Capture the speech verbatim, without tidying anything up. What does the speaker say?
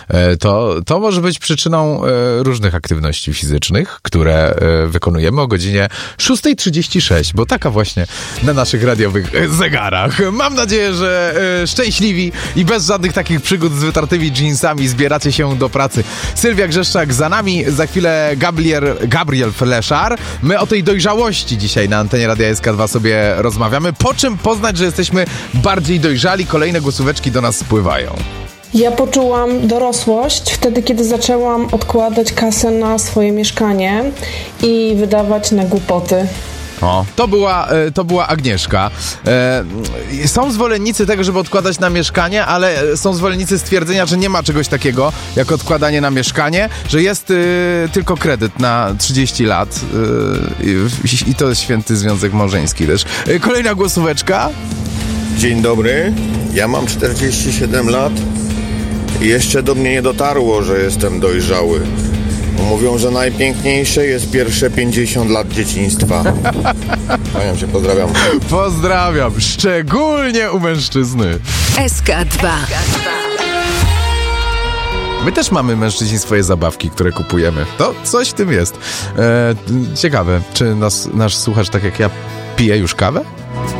to, to może być przyczyną różnych aktywności fizycznych, które wykonujemy o godzinie szósta trzydzieści sześć, bo taka właśnie na naszych radiowych zegarach. Mam nadzieję, że szczęśliwi i bez żadnych takich przygód z wytartymi jeansami zbieracie się do pracy. Sylwia Grzeszczak za nami, za chwilę Gabriel, Gabriel Fleszar. My o tej dojrzałości dzisiaj na antenie Radia S K dwa sobie rozmawiamy. Po czym poznać, że jesteśmy bardziej dojrzali? Kolejne głosóweczki do nas spływają. Ja poczułam dorosłość wtedy, kiedy zaczęłam odkładać kasę na swoje mieszkanie i wydawać na głupoty. O, to była, to była Agnieszka. E, są zwolennicy tego, żeby odkładać na mieszkanie, ale są zwolennicy stwierdzenia, że nie ma czegoś takiego jak odkładanie na mieszkanie, że jest y, tylko kredyt na trzydzieści lat y, i to jest święty związek małżeński też. E, kolejna głosóweczka. Dzień dobry, ja mam czterdzieści siedem lat i jeszcze do mnie nie dotarło, że jestem dojrzały. Mówią, że najpiękniejsze jest pierwsze pięćdziesiąt lat dzieciństwa. Kłaniam się, pozdrawiam. Pozdrawiam, szczególnie u mężczyzny. S K dwa. My też mamy, mężczyźni, swoje zabawki, które kupujemy. To coś w tym jest. E, ciekawe, czy nas, nasz słuchacz, tak jak ja, pije już kawę?